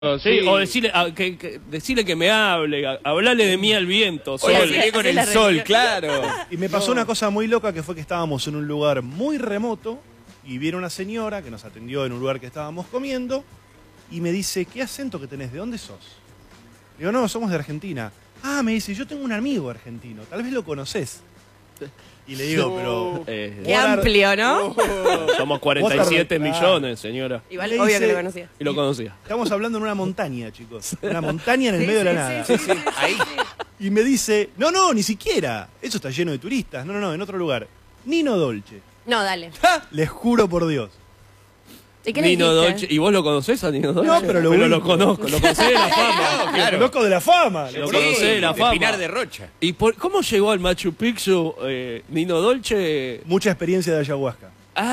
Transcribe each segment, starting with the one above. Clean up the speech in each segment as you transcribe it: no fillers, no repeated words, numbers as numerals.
Sí, o decirle decirle que me hable, hablarle de mí al viento, sol. Con el sol, claro. Y me pasó una cosa muy loca, que fue que estábamos en un lugar muy remoto y viene una señora que nos atendió en un lugar que estábamos comiendo y me dice, ¿qué acento que tenés? ¿De dónde sos? Digo, no, somos de Argentina. Ah, me dice, yo tengo un amigo argentino, tal vez lo conocés. Y le digo, pero... Qué amplio, ¿no? Somos 47 millones, señora. Igual, obvio que lo conocía. Y lo conocía. Estamos hablando en una montaña, chicos. Una montaña en el medio de la nada. Sí, ahí. Y me dice, no, ni siquiera. Eso está lleno de turistas. No, en otro lugar. Nino Dolce. No, dale. Les juro por Dios. ¿Y qué le Nino dijiste? Dolce. ¿Y vos lo conocés a Nino Dolce? No, pero lo conozco. Lo conocés de la fama. Lo conozco de la fama. Lo conocés de la fama. Pinar de Rocha. ¿Y cómo llegó al Machu Picchu Nino Dolce? Mucha experiencia de ayahuasca.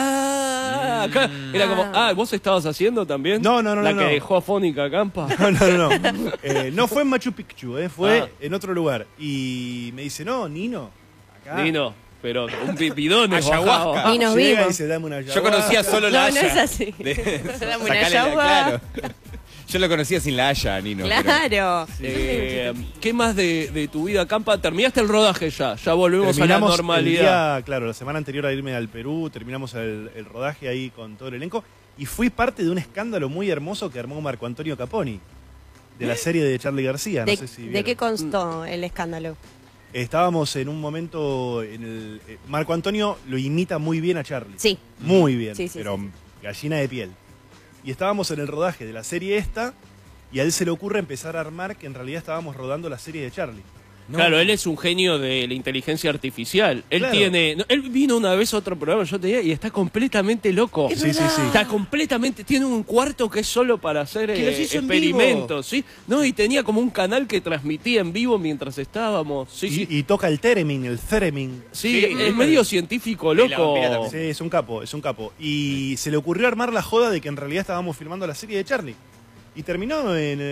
Ah, acá era como, ¿vos estabas haciendo también? No. La que dejó afónica a Campa. No. No fue en Machu Picchu, fue en otro lugar. Y me dice, no, Nino, acá. Nino, pero un bidón Ayahuasca. Y nos Llega y vimos. dice, dame una ayahuasca. Yo conocía solo la No, haya. no es así. Dame una ayahuasca. Claro. Yo lo conocía sin la haya, Nino. Claro. ¿Qué más de tu vida, Campa? ¿Terminaste el rodaje ya? Ya volvemos a la Terminamos normalidad. claro, la semana anterior a irme al Perú, terminamos el rodaje ahí con todo el elenco. Y fui parte de un escándalo muy hermoso que armó Marco Antonio Caponi, de la serie de Charly García. No sé si ¿De vieron. qué constó el escándalo? Estábamos en un momento en el... Marco Antonio lo imita muy bien a Charly. Sí. Muy bien, Sí, pero gallina de piel. Y estábamos en el rodaje de la serie esta, y a él se le ocurre empezar a armar que en realidad estábamos rodando la serie de Charly. Claro, él es un genio de la inteligencia artificial. Él Claro. él vino una vez a otro programa, yo te diría, y está completamente loco. Sí. Está completamente, tiene un cuarto que es solo para hacer Que los hizo en experimentos, ¿sí? No, y tenía como un canal que transmitía en vivo mientras estábamos. Sí. Y toca el theremin. Sí, es medio científico, loco. Sí, es un capo. Y se le ocurrió armar la joda de que en realidad estábamos filmando la serie de Charly. Y terminó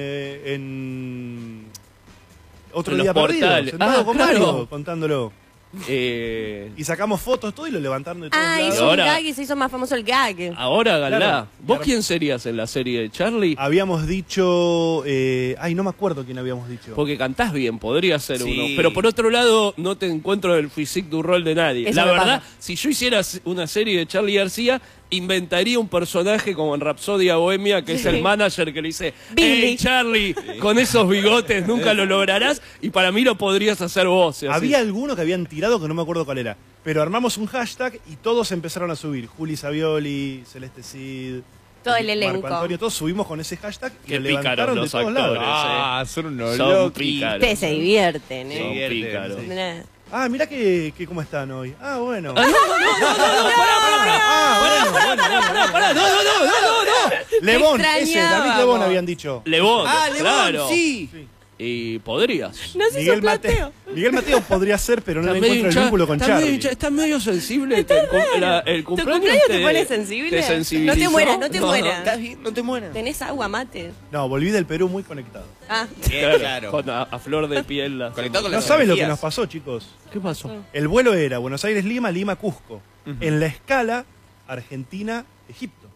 en otro En día los perdido, portales. sentado con claro. Mario, contándolo. Eh, Y sacamos fotos, todo, y lo levantaron de todos lados. Hizo un ahora- gag y se hizo más famoso el gag. ahora, Galá, Claro. ¿vos quién serías en la serie de Charlie? Habíamos dicho... no me acuerdo quién habíamos dicho. Porque cantás bien, podría ser Sí. uno. Pero por otro lado, no te encuentro el physique du rol de nadie. Eso La me verdad, pasa. si yo hiciera una serie de Charly García, inventaría un personaje como en Rapsodia Bohemia, que es el manager que le dice, Billy. hey Charlie, con esos bigotes nunca lo lograrás, y para mí lo podrías hacer vos. así. Había alguno que habían tirado que no me acuerdo cuál era. Pero armamos un hashtag y todos empezaron a subir. Juli Savioli, Celeste Cid... Todo el elenco. Marco Antonio, todos subimos con ese hashtag y Qué lo pícaros levantaron de los todos actores. lados. Son unos Son locos. pícaros. Ustedes se divierten, Son ¿eh? pícaros. Sí. Ah, mirá que cómo están hoy. Ah, bueno. Pará, no. Lebón, Te ese, David extrañábamos. Lebón habían dicho. Lebón, Lebón, claro. sí. Y podrías. No se hizo plateo. Miguel Mateo podría ser, pero no le encuentro el hincha- vínculo con está medio Charly. hincha- está medio sensible. el ¿Tu cumpleaños cumpleaños te pone sensible? te sensibilizó. No te mueras, no te No, mueras. ¿estás bien? No te mueras. ¿Tenés agua, mate? No, volví del Perú muy conectado. Ah, Claro, con a flor de piel. Conectado con No las sabes lo que energías. nos pasó, chicos. ¿Qué pasó? El vuelo era Buenos Aires-Lima, Lima-Cusco. En la escala, Argentina-Egipto.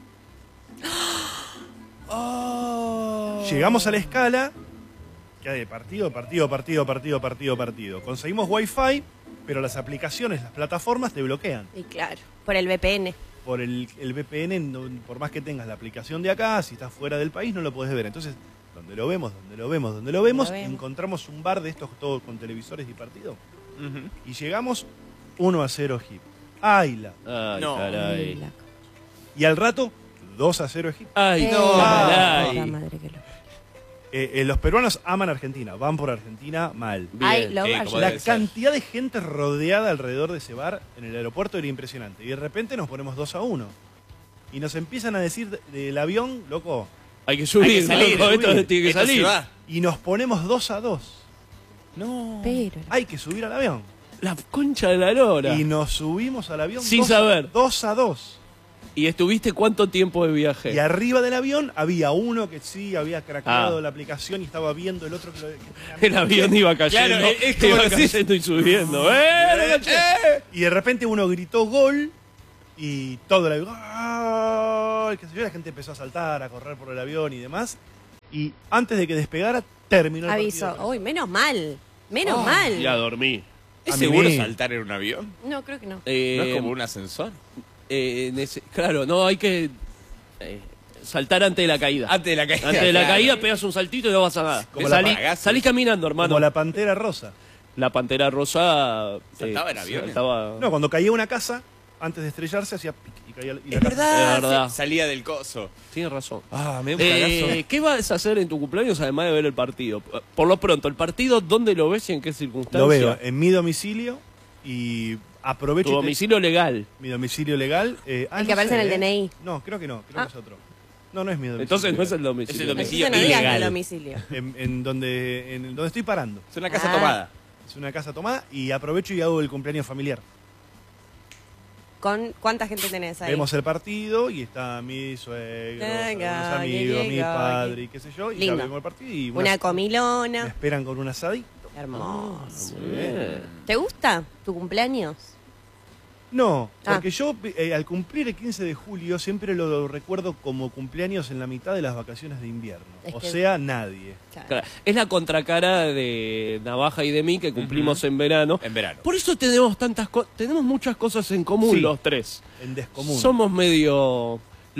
Llegamos a la escala, que hay partido. Conseguimos Wi-Fi, pero las aplicaciones, las plataformas te bloquean. y claro, por el VPN. Por el VPN, por más que tengas la aplicación de acá, si estás fuera del país no lo podés ver. Entonces, donde lo vemos, encontramos un bar de estos todos con televisores y partido. Y llegamos 1-0 Egipto. Ayla. Ay, No. caray. Y al rato, 2-0 Egipto. Ay, No. caray. La madre que lo... Los peruanos aman Argentina, van por Argentina mal. I love como Argentina. La debe ser. cantidad de gente rodeada alrededor de ese bar en el aeropuerto era impresionante. Y de repente nos ponemos 2-1. Y nos empiezan a decir del avión, loco, Hay que subir, Hay que salir, loco, subir. esto tiene que Esto se salir. va. y nos ponemos 2-2. No. Pero... Hay que subir al avión. La concha de la lora. Y nos subimos al avión Sin saber. 2-2. ¿Y estuviste cuánto tiempo de viaje? Y arriba del avión había uno que sí había craqueado Ah. la aplicación y estaba viendo el otro que El avión iba cayendo, Claro, es como iba decís. cayendo y subiendo. Y de repente uno gritó gol y todo el avión, ¡gol! Qué sé yo, la gente empezó a saltar, a correr por el avión y demás. Y antes de que despegara, terminó el Aviso. partido. Uy, menos mal. Menos mal. Ya dormí. ¿Es A seguro mí. saltar en un avión? No, creo que no. ¿No es como un ascensor? Claro, no, hay que saltar antes de la caída. Antes de la caída. Antes de la claro. caída pegas un saltito y no pasa nada. Como la Salís caminando, hermano. Como la Pantera Rosa. La Pantera Rosa... ¿Saltaba en aviones? saltaba- No, cuando caía una casa, antes de estrellarse, hacía pic y caía y la Es casa. verdad, Es verdad. salía del coso. Tienes razón. Ah, me da un cagazo. ¿Qué vas a hacer en tu cumpleaños además de ver el partido? Por lo pronto, ¿el partido dónde lo ves y en qué circunstancias? Lo veo en mi domicilio y aprovecho... Tu y te- domicilio legal. Mi domicilio legal. El que aparece en el DNI. No, creo que no, creo Ah. que es otro. No, no es mi domicilio. Entonces no es el legal. domicilio. Es el domicilio. Entonces no digas ilegal. el domicilio. En donde estoy parando. Es una casa Ah. tomada. Es una casa tomada y aprovecho y hago el cumpleaños familiar. ¿Con cuánta gente tenés ahí? Vemos el partido y está mi suegro, Venga, algunos amigos, que mi llega, padre y qué sé yo. Y ya Lindo. vemos el partido y Una me comilona. esperan con un asadito. Hermoso. Bien. ¿Te gusta tu cumpleaños? No, Ah. porque yo al cumplir el 15 de julio siempre lo recuerdo como cumpleaños en la mitad de las vacaciones de invierno. Es O que- sea, nadie. Claro, es la contracara de Navaja y de mí que cumplimos en verano. En verano. Por eso tenemos tenemos muchas cosas en común Sí. los tres. En descomún. Somos medio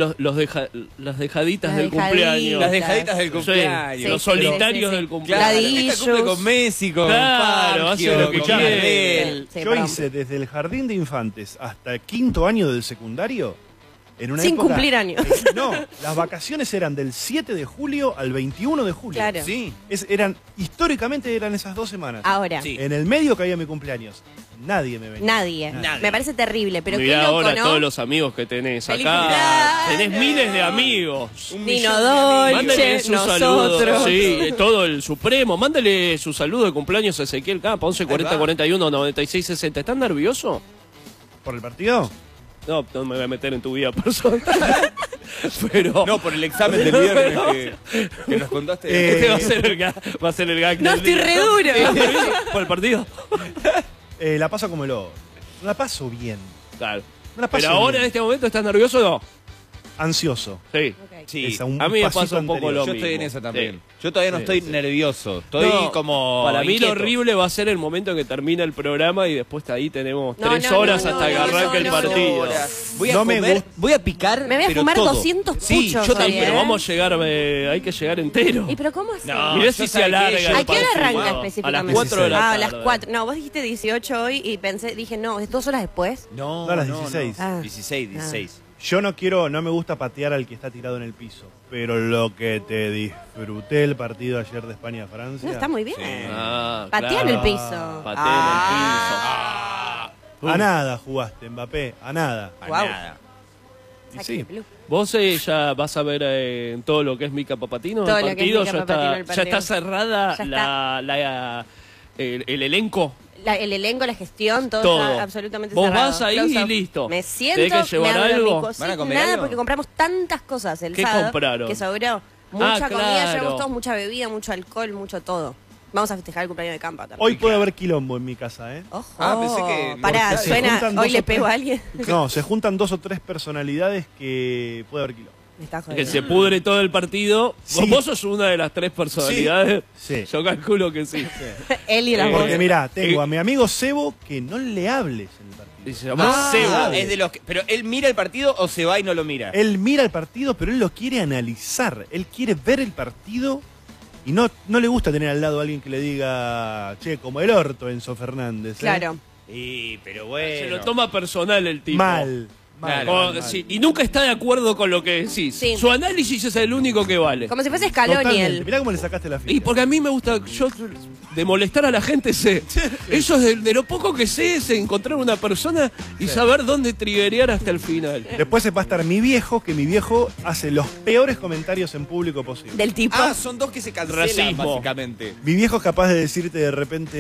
las dejaditas Las del dejaditas. cumpleaños. Las dejaditas del Sí, cumpleaños. los Sí, solitarios sí, sí. del cumpleaños. Claro, Ladillos. esta cumple con Messi, con Claro, hace Fangio, lo que con quiere. Gardel. Sí, Yo perdón. hice desde el jardín de infantes hasta el quinto año del secundario. En una Sin época- cumplir años. No, las vacaciones eran del 7 de julio al 21 de julio. Claro. Sí. Históricamente eran esas 2 semanas. Ahora, Sí. En el medio caía mi cumpleaños. Nadie me venía. nadie. Nadie. Me parece terrible, pero Mirá qué loco, ahora ¿no? todos los amigos que tenés ¡Feliz acá. cumpleaños! Tenés miles de amigos. Un Nino millón de amigos. Mándale Dolce, su saludo. nosotros. Sí, todo el Supremo. Mándale su saludo de cumpleaños a Ezequiel Campa, 11 40 Ahí va. 41 96 60. ¿Estás nervioso? ¿Por el partido? No, no me voy a meter en tu vida personal. Pero. No, por el examen del viernes que nos contaste. Este va a ser el gag No, del estoy día. re duro. ¿Estás nervioso por el partido? La paso como el oro. No la paso bien. Claro. No la paso Pero ahora bien. en este momento estás nervioso o no? Ansioso. Sí. Ok. Sí. Es un A mí me pasito pasa un poco anterior. lo Yo estoy en mismo. esa también. Sí. Yo todavía no Sí, estoy sí. nervioso. Estoy No, como. Para mí inquieto. lo horrible va a ser el momento que termina el programa y después ahí tenemos No, 3 no, horas no, hasta que no, arranque el no, partido. Horas. Voy a No me comer, gusta. voy a picar. Me voy a pero fumar todo. 200 Sí, puchos yo hoy, también. Pero ¿eh? vamos a llegar, hay que llegar entero. ¿Y pero cómo haces? No, Mirá yo si se sabía que alarga. ella- el ¿A qué hora partido. arranca A las específicamente? 4 de la Ah, tarde. a las 4. No, vos dijiste 18 hoy y dije, no, es 2 horas después. No, No, a las 16. Ah. 16, 16. Yo no me gusta patear al que está tirado en el piso. Pero lo que te disfruté el partido ayer de España-Francia. No, está muy bien. Ah, Patea en claro. el piso. Patea en el piso. A nada jugaste, Mbappé, a nada. A Guau. nada. Y Saque sí. de blue. Vos ya vas a ver en todo lo que es Mica Papatino Todo el lo que es partido, Mica ya, Papatino, el ya partido. está cerrada Ya está. el elenco. El elenco, la gestión, todo, Todo. está absolutamente Vos cerrado. vas ahí Close y up. listo. Me siento, ¿Tenés que llevar me abro algo? mi cosita. ¿Van a comer Nada, algo? porque compramos tantas cosas el ¿Qué sábado compraron? que sobró. Mucha comida, claro. llevamos todos, mucha bebida, mucho alcohol, mucho todo. Vamos a festejar el cumpleaños de Campa también. Hoy puede haber quilombo en mi casa, ¿eh? Ojo. Ah, pensé que- Pará, Porque se suena, juntan hoy dos le o tres- pego a alguien. No, se juntan 2 o 3 personalidades que puede haber quilombo. Me está Que jodiendo. se pudre todo el partido. Sí. Vos sos una de las 3 personalidades. Sí. Yo calculo que sí. Él y la Eh, voz. Porque mirá, tengo a mi amigo Sebo que no le hables en el partido. Y se llama Ah, Sebo. es de los que, pero él mira el partido o se va y no lo mira. Él mira el partido, pero él lo quiere analizar. Él quiere ver el partido y no le gusta tener al lado a alguien que le diga, che, como el orto Enzo Fernández. ¿eh? Claro. Pero bueno. Se lo toma personal el tipo. Mal. Mal, Claro, mal, mal. Sí, y nunca está de acuerdo con lo que decís. Sí. Su análisis es el único que vale. Como si fuese Scaloni Totalmente. él. Mirá cómo le sacaste la ficha. Y porque a mí me gusta, yo de molestar a la gente sé. Eso es de lo poco que sé es encontrar una persona y saber dónde triggerear hasta el final. Después se va a estar mi viejo, que mi viejo hace los peores comentarios en público posible. Del tipo. Ah, son dos que se cancelan, Racismo. básicamente. Mi viejo es capaz de decirte de repente,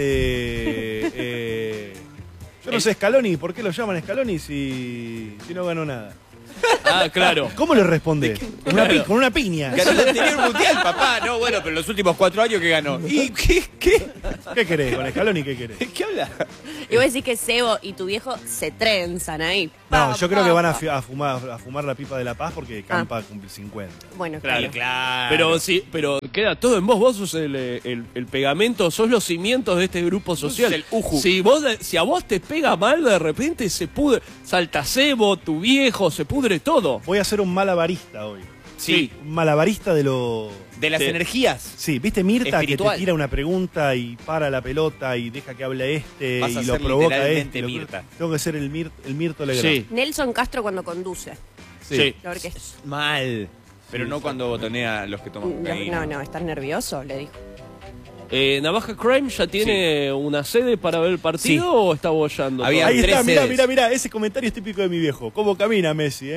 yo no sé, Scaloni, ¿por qué lo llaman Scaloni si no ganó nada? Ah, claro. ¿Cómo le responde? Con una piña. Ganó el anterior mundial, papá. No, bueno, pero los últimos 4 años que ganó. ¿Y qué? ¿Qué querés con Scaloni? ¿Qué querés? ¿Qué habla? Y vos decís que Sebo y tu viejo se trenzan ahí. No, yo creo que van a fumar la pipa de la paz porque Campa cumple 50. Bueno, Claro. claro. Pero sí, pero queda todo en vos. Vos sos el pegamento, sos los cimientos de este grupo social. el uju. Si a vos te pega mal, de repente se pudre. Salta Sebo, tu viejo, se pudre todo. Voy a ser un malabarista hoy. Sí. Un malabarista de lo... De las Sí. energías. Sí, ¿viste Mirta Espiritual. que te tira una pregunta y para la pelota y deja que hable este Vas a y lo ser provoca literalmente este? Mirta. Tengo que ser el Mirto Legrand. Sí. Nelson Castro cuando conduce Sí. la orquesta. Mal. Pero no cuando botonea a los que toman cocaína. No, ¿estás nervioso? Le dijo. ¿Navaja Crime ya tiene una sede para ver el partido Sí. o está bollando? Había Ahí está, 3 mirá, sedes. mirá, ese comentario es típico de mi viejo. ¿Cómo camina Messi,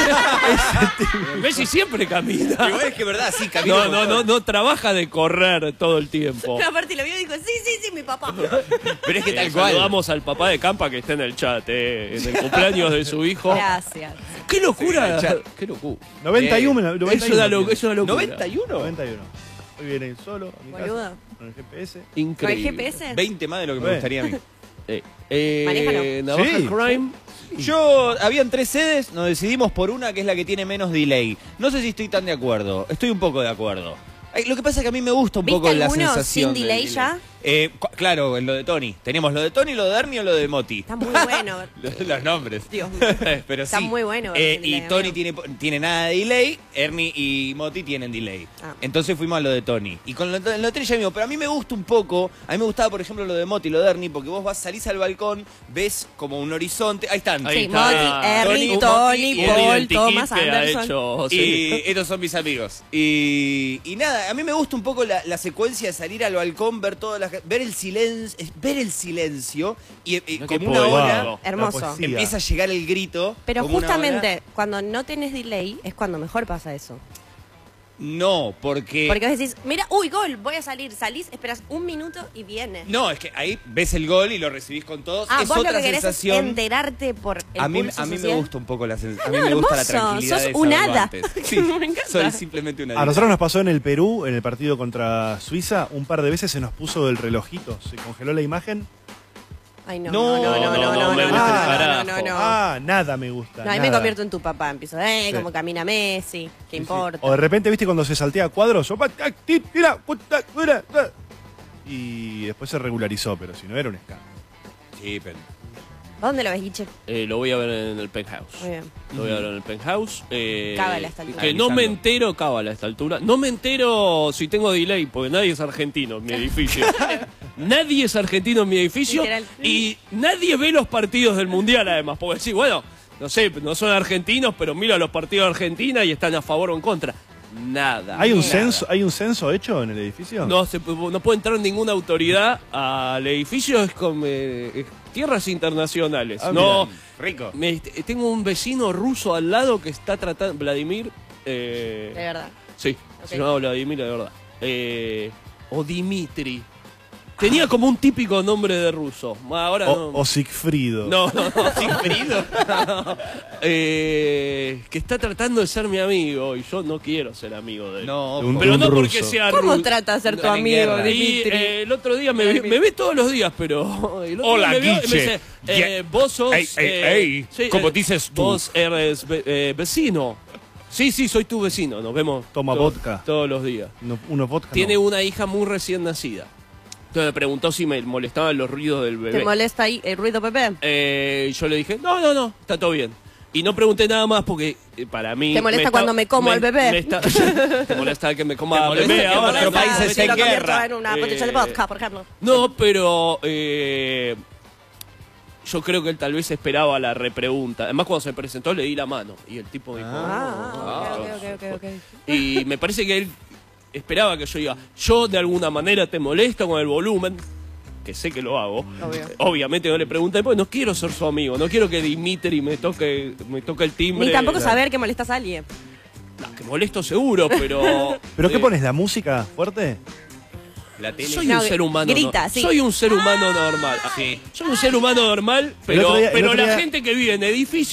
Messi siempre camina. Igual es que verdad, sí, camina. No trabaja de correr todo el tiempo. No, aparte lo vio y dijo, sí, mi papá. Pero es que tal cual. Saludamos al papá de Campa que está en el chat, en el cumpleaños de su hijo. Gracias. ¡Qué locura! Sí, ¡Qué locura! 91, 91. Es una locura. 91. 91. Hoy viene él solo a mi Boludo. casa con el GPS. ¿No hay Increíble. GPS? 20 más de lo que me Bueno. gustaría a mí. Manéjalo. Navaja Sí. Crime. Yo, habían 3 sedes, nos decidimos por una que es la que tiene menos delay. No sé si estoy tan de acuerdo, estoy un poco de acuerdo. Lo que pasa es que a mí me gusta un ¿Viste poco la alguno sensación sin del delay ya? Claro, en lo de Tony. Teníamos lo de Tony, lo de Ernie o lo de Moti. Está muy bueno. Los nombres. Dios mío. Pero Está sí. muy bueno. Y Tony tiene nada de delay, Ernie y Moti tienen delay. Ah. Entonces fuimos a lo de Tony. Y con lo de Tony ya mismo, pero a mí me gusta un poco, a mí me gustaba por ejemplo lo de Moti y lo de Ernie, porque vos salís al balcón, ves como un horizonte, ahí están. Ahí Sí, está. Moti, Ernie, Tony, Tony, y Paul, Paul, el tiquit Thomas que ha Anderson. hecho, sí. Y estos son mis amigos. Y nada, a mí me gusta un poco la secuencia de salir al balcón, ver ver el silencio y No, como qué una poético. hora Hermoso. La poesía. empieza a llegar el grito. Pero como una justamente hora. cuando no tenés delay es cuando mejor pasa eso. No, porque... Porque vos decís, mira, uy, gol, voy a salir. Salís, esperas un minuto y viene. No, es que ahí ves el gol y lo recibís con todos. Ah, es vos lo otra que querés sensación. es enterarte por el A mí pulso me social. gusta un poco la sensación. A No, mí me gusta la hermoso. tranquilidad Sos de un saberlo hada. antes. Sí, Me encanta. soy simplemente una A nosotros nos pasó en el Perú, en el partido contra Suiza, un par de veces se nos puso el relojito, se congeló la imagen. Ay, no, No, no, no, no, no, no, me no, gusta el no, carajo. no, no. Ah, nada me gusta. No, ahí me nada. convierto en tu papá. Empiezo, Sí. como camina Messi, ¿qué importa? O de repente, viste, cuando se saltea cuadros, y después se regularizó, pero si no era un escándalo. Sí, pero... ¿Dónde lo ves, Guiche? Lo voy a ver en el penthouse. Muy bien. Lo voy a ver en el penthouse. Cábala a esta altura. Que no me entero, cábala a esta altura. No me entero si tengo delay, porque nadie es argentino en mi edificio. Nadie es argentino en mi edificio. Literal. Y nadie ve los partidos del mundial, además. Porque sí, bueno, no sé, no son argentinos, pero mira los partidos de Argentina y están a favor o en contra. Nada. ¿Hay un nada. censo hecho en el edificio? No puede entrar ninguna autoridad al edificio, es con tierras internacionales. Ah, no, mira. Rico. tengo un vecino ruso al lado que está tratando, Vladimir. De verdad. Sí, Ok. se llama Vladimir de verdad. O Dimitri. Tenía como un típico nombre de ruso. Ahora no. O Sigfrido. No, Sigfrido. Que está tratando de ser mi amigo y yo no quiero ser amigo de él. No, Un- Pero un no porque ruso. sea ¿Cómo ruso. trata de ser tu No, en amigo, guerra. Y Dimitri? el otro día me ve todos los días, pero el otro Hola, día me vio y me Guiche. dice, vos sos... Ey, ¿cómo dices tú? Vos eres vecino. Sí, soy tu vecino, nos vemos Toma vodka. todos los días. Unos vodka. Tiene no. una hija muy recién nacida. Entonces me preguntó si me molestaban los ruidos del bebé. ¿Te molesta ahí el ruido, Pepe? Yo le dije, no, está todo bien. Y no pregunté nada más porque para mí... ¿Te molesta cuando me como al bebé? ¿Te molesta que me coma ¿Te al molesta bebé que ahora? nuestro país Si esté lo en convierto guerra? en una botella de vodka, por ejemplo. No, pero yo creo que él tal vez esperaba la repregunta. Además, cuando se presentó le di la mano. Y el tipo dijo... Ok. Y me parece que él esperaba que yo diga, yo de alguna manera te molesto con el volumen, que sé que lo hago. Obvio. Obviamente no le pregunté, porque no quiero ser su amigo, no quiero que Dimitri me toque el timbre. Ni tampoco saber que molestas a alguien. No, que molesto seguro, pero... ¿Pero qué pones? ¿La música fuerte? La tele. Soy No, un ser humano. grita, sí. Soy un ser humano normal. Sí. Soy un ser humano normal, El pero, otro día- la gente que vive en edificios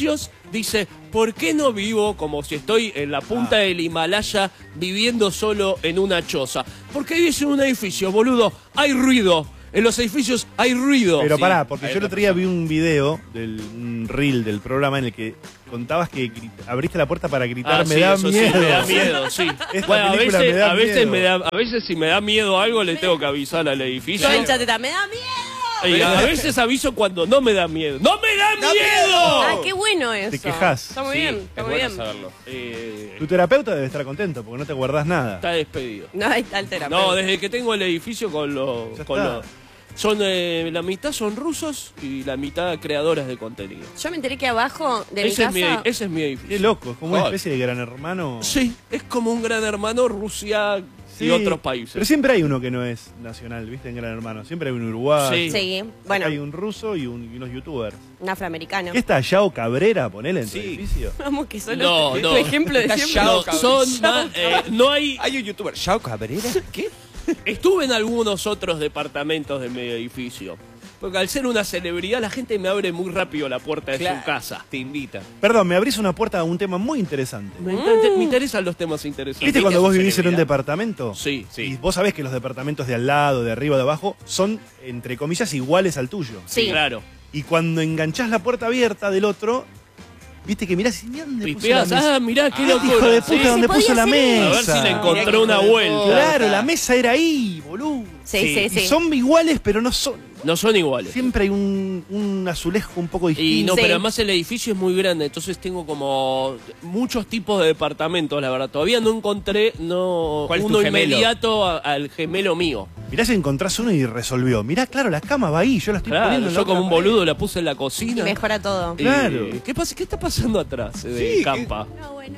dice, ¿por qué no vivo como si estoy en la punta del Himalaya viviendo solo en una choza? Porque vives en un edificio, boludo, hay ruido. En los edificios hay ruido. Pero Sí, pará, porque hay yo el otra otro día persona. vi un video, un reel del programa en el que contabas que abriste la puerta para gritar, me sí, da eso miedo. Sí, me da miedo, sí. Esta Bueno, a película veces, me da a veces miedo. a veces si me da miedo algo le tengo que avisar al edificio. Yo en chateta, me da miedo. Y a veces aviso cuando no me da miedo. ¡No me da miedo! Ah, qué bueno eso. Te quejás. Está muy Sí, bien, Es está muy bueno bien. saberlo. Tu terapeuta debe estar contento porque no te guardás nada. Está despedido. No, ahí está el terapeuta. No, desde que tengo el edificio con los... Ya Con está. los son la mitad son rusos y la mitad creadoras de contenido. Yo me enteré que abajo de mi Ese casa... es mi edificio. Qué loco, es como una God. especie de gran hermano. Sí, es como un gran hermano Rusia Sí, y otros países. Pero siempre hay uno que no es nacional, ¿viste? En Gran Hermano. Siempre hay un uruguayo. Sí. Sí, bueno, Hay un ruso y unos youtubers. un afroamericano. ¿Qué está Yao Cabrera? Ponele en tu Sí. edificio. Vamos que solo No, tu no. ejemplo de Está siempre. Yao No, son más, no hay. Hay un youtuber, Yao Cabrera. ¿Qué? Estuve en algunos otros departamentos de mi edificio. Porque al ser una celebridad, la gente me abre muy rápido la puerta de su casa. Te invita. Perdón, me abrís una puerta a un tema muy interesante. Me interesan los temas interesantes. ¿Viste cuando es vos una vivís en un celebridad? departamento? Sí, sí. Y vos sabés que los departamentos de al lado, de arriba, de abajo, son, entre comillas, iguales al tuyo. Sí. Claro. Y cuando enganchás la puerta abierta del otro, viste que mirás y mirá dónde puso la Pispeas, mesa. mirá qué Ah, locura. hijo de Sí. puta, ¿dónde se puso la podía hacer. A ver mesa? si le encontré Mirá una qué hijo de vuelta. puta. Claro, la mesa era ahí, boludo. Sí, sí, sí. Y son iguales, pero no son. No son iguales. Siempre hay un azulejo un poco Y distinto. no, Sí. pero además el edificio es muy grande, entonces tengo como muchos tipos de departamentos, la verdad. Todavía no encontré ¿Cuál es tu uno gemelo? inmediato al gemelo mío. Mirá si encontrás uno y resolvió. Mirá, claro, la cama va ahí, yo la estoy Claro, poniendo en la yo como otra un pared. boludo la puse en la Y cocina. mejora todo. Claro. ¿Qué pasa? ¿Qué está pasando atrás de Sí, Campa? No, bueno.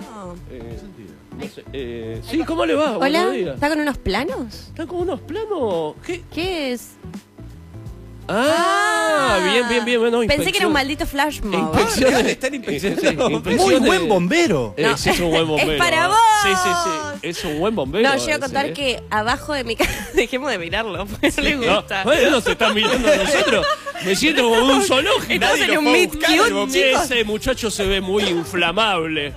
No sé, sí, ¿cómo le va? Hola, Buenos días. ¿está con unos planos? ¿Están como unos planos? ¿Qué? ¿Qué es? Bien, bueno. Pensé que era un inspección- maldito flash mob. Inspecciones. Ah, están inspeccionando. Sí, Muy inspecciones- buen bombero. No. Sí, es un buen bombero. Es para vos. Sí. Es un buen bombero. No, yo iba a ese, contar ¿eh? que abajo de mi casa... Dejemos de mirarlo, porque no le No, gusta. bueno, se está mirando a nosotros. Me siento como un zoológico. Estamos en un meet cute, chicos. Ese muchacho se ve muy inflamable.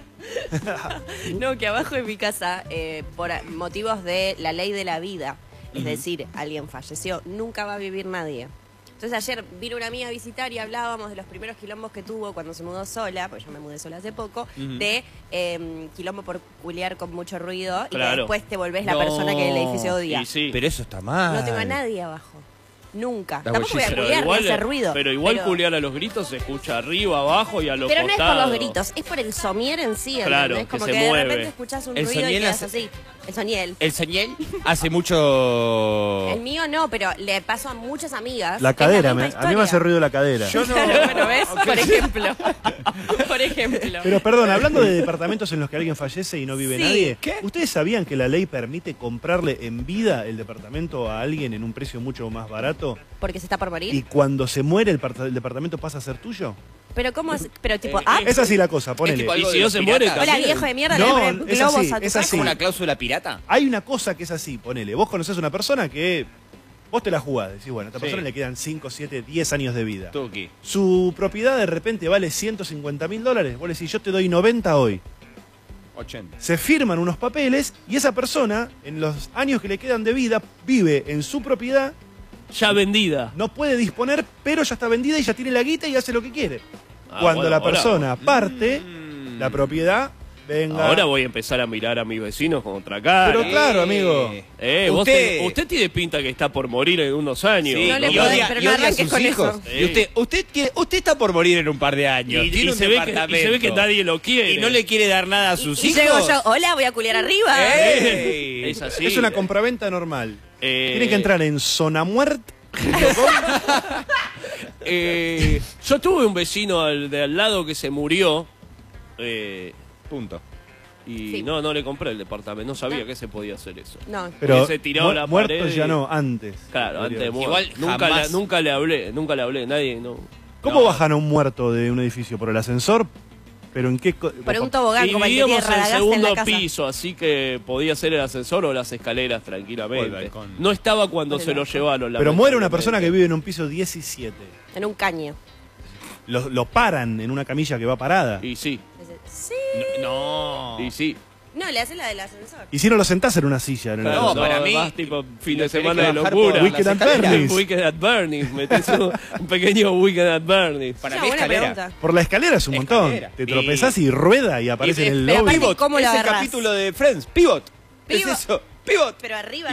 No, que abajo de mi casa, por motivos de la ley de la vida, es decir, alguien falleció, nunca va a vivir nadie. Entonces ayer vino una amiga a visitar y hablábamos de los primeros quilombos que tuvo cuando se mudó sola, porque yo me mudé sola hace poco, de quilombo por culiar con mucho ruido y que Claro. después te volvés la persona que el edificio odia. Y sí. Pero eso está mal. No tengo a nadie abajo. Nunca. La Tampoco voy a bolliza. culiar ni hacer ruido. Pero igual culiar a los gritos se escucha arriba, abajo y a los Pero no es por costados. los gritos, es por el somier en sí. Claro, ¿entendés? Como que que, se de mueve. repente escuchás un El ruido y soniel quedas hace- así. El soniel. El señal hace mucho. El mío no, pero le paso a muchas amigas. La Es cadera, misma a mí me historia. hace ruido la cadera. Yo no. Bueno, ¿ves? Por ejemplo. Por ejemplo. Pero perdón, hablando de departamentos en los que alguien fallece y no vive Sí. nadie, ¿Qué? ¿ustedes sabían que la ley permite comprarle en vida el departamento a alguien en un precio mucho más barato? Porque se está por morir. Y cuando se muere el departamento pasa a ser tuyo. Pero ¿cómo es? Pero tipo, Es así la cosa, ponele. tipo Y algo si de no los se muere, piratas. hola también. viejo de mierda, No, le pones es globos así, a tu es casa. así. ¿Como una cláusula pirata? Hay una cosa que es así, ponele. Vos conocés a una persona que vos te la jugás. Decís, bueno, a esta Sí. persona le quedan 5, 7, 10 años de vida. Tuki. Su propiedad de repente vale $150.000. Vos le decís, yo te doy 90 hoy. 80. Se firman unos papeles y esa persona, en los años que le quedan de vida, vive en su propiedad, Ya vendida. no puede disponer, pero ya está vendida y ya tiene la guita y hace lo que quiere. Ah, Cuando bueno, la ahora- persona parte, la propiedad, venga. Ahora voy a empezar a mirar a mis vecinos con otra cara. Pero claro, amigo. Usted tiene pinta que está por morir en unos años. Sí, No le y podés, odia, pero y no odia a arranques sus con hijos. eso. Sí. Y usted está por morir en un par de años. Y Tiene un se ve departamento. y se ve que nadie lo quiere. Y no le quiere dar nada a sus Y hijos. llego yo, hola, voy a culiar arriba. ¡Ey! Es así. Es una compraventa normal. Eh, Tiene que entrar en Sonamuert. Yo tuve un vecino de al lado que se murió. Punto. Y Sí. no le compré el departamento. No sabía que se podía hacer eso. No. Pero Hubiese tirado la muertos pared ya y- no, antes. Claro, antes de morir. Igual nunca, jamás- nunca le hablé, nadie, no. ¿Cómo No. bajan a un muerto de un edificio? ¿Por el ascensor? ¿Pero en qué? Por un tobogán Y como el que tiene vivíamos en el Radagast en segundo la casa. piso, así que podía ser el ascensor o las escaleras O tranquilamente. el balcón. No estaba cuando O el se lo balcón. llevaron. Pero muere una lamentablemente. persona que vive en un piso 17. En un caño. lo paran en una camilla que va parada. Y sí, Sí. No. y sí. No, le hace la del ascensor. Y si no lo sentás en una silla. En Claro, el- No, para mí- Más tipo fin de lo tenés semana que de bajar locura. por Weekend las at escaleras. Bernie's. Weekend at Bernie's. Metés un pequeño Weekend at Bernie's. Para Es mí una buena escalera. pregunta. Por la escalera es un montón. Escalera. Te tropezás y rueda y aparece en el pero lobby. aparte, Pivot. ¿cómo lo es el agarrás? capítulo de Friends. Pivot. Pivot. Es eso. Pivot. Pero arriba